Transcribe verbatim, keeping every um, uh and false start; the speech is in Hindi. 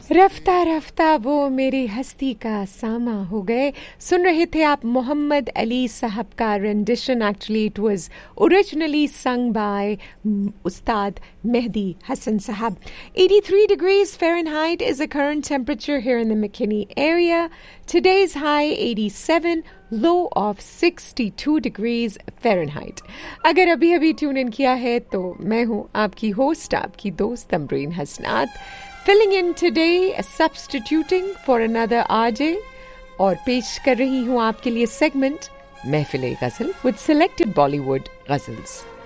रफ्ता रफ्ता वो मेरी हस्ती का सामा हो गए। सुन रहे थे आप मोहम्मद अली साहब का rendition. Actually it was originally sung by Ustad Mehdi Hassan Sahab. eighty-three degrees Fahrenheit is the current temperature here in the McKinney area. Today's high eighty-seven, low of sixty-two degrees Fahrenheit. अगर अभी अभी ट्यून इन किया है तो मैं हूँ आपकी होस्ट, आपकी दोस्त तमरीन हसनात, filling in today, substituting for another R J, और पेश कर रही हूँ आपके लिए सेगमेंट महफिल गज़ल with selected Bollywood ghazals.